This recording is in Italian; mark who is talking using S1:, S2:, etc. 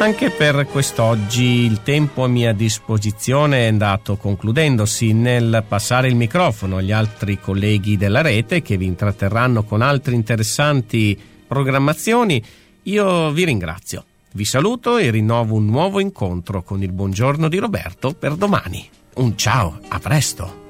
S1: Anche per quest'oggi il tempo a mia disposizione è andato concludendosi. Nel passare il microfono agli altri colleghi della rete che vi intratterranno con altre interessanti programmazioni, io vi ringrazio. Vi saluto e rinnovo un nuovo incontro con il Buongiorno di Roberto per domani. Un ciao, a presto!